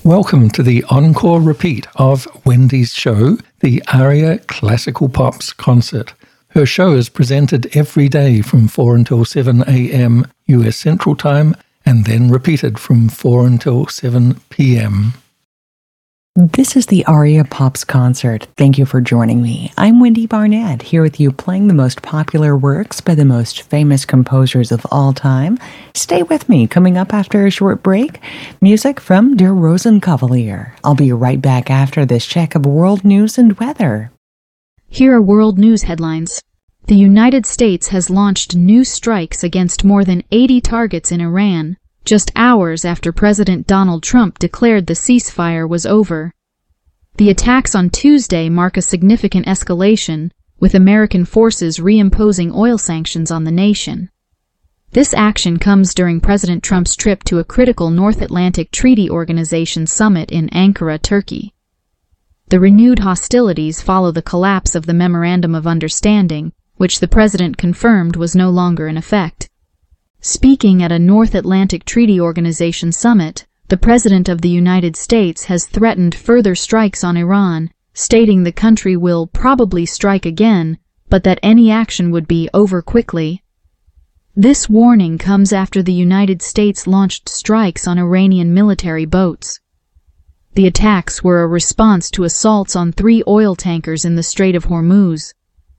Welcome to the encore repeat of Wendy's show, the ARIA Classical Pops Concert. Her show is presented every day from 4 until 7 a.m. US Central Time and then repeated from 4 until 7 p.m. This is the ARIA Pops Concert. Thank you for joining me. I'm Wendy Barnett, here with you playing the most popular works by the most famous composers of all time. Stay with me. Coming up after a short break, music from Der Rosenkavalier. I'll be right back after this check of world news and weather. Here are world news headlines. The United States has launched new strikes against more than 80 targets in Iran, just hours after President Donald Trump declared the ceasefire was over. The attacks on Tuesday mark a significant escalation, with American forces reimposing oil sanctions on the nation. This action comes during President Trump's trip to a critical North Atlantic Treaty Organization summit in Ankara, Turkey. The renewed hostilities follow the collapse of the Memorandum of Understanding, which the president confirmed was no longer in effect. Speaking at a North Atlantic Treaty Organization summit, the President of the United States has threatened further strikes on Iran, stating the country will probably strike again, but that any action would be over quickly. This warning comes after the United States launched strikes on Iranian military boats. The attacks were a response to assaults on 3 oil tankers in the Strait of Hormuz.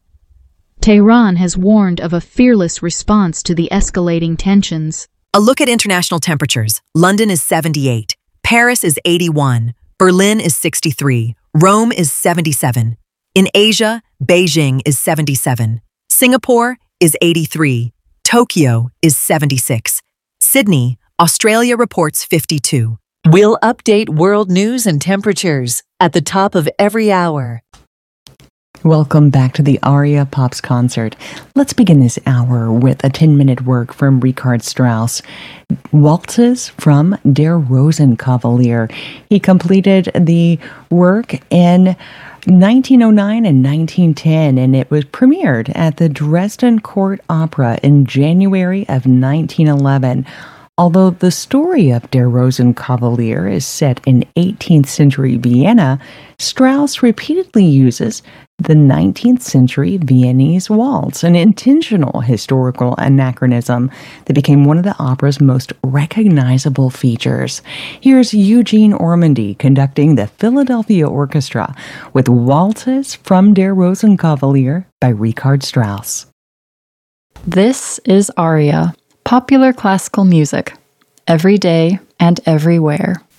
Tehran has warned of a fearless response to the escalating tensions. A look at international temperatures. London is 78, Paris is 81, Berlin is 63, Rome is 77. In Asia, Beijing is 77, Singapore is 83, Tokyo is 76, Sydney, Australia reports 52. We'll update world news and temperatures at the top of every hour. Welcome back to the ARIA Pops Concert. Let's begin this hour with a 10-minute work from Richard Strauss, Waltzes from Der Rosenkavalier. He completed the work in 1909 and 1910, and it was premiered at the Dresden Court Opera in January of 1911. Although the story of Der Rosenkavalier is set in 18th century Vienna, Strauss repeatedly uses the 19th century Viennese waltz, an intentional historical anachronism that became one of the opera's most recognizable features. Here's Eugene Ormandy conducting the Philadelphia Orchestra with Waltzes from Der Rosenkavalier by Richard Strauss. This is ARIA, popular classical music, every day and everywhere.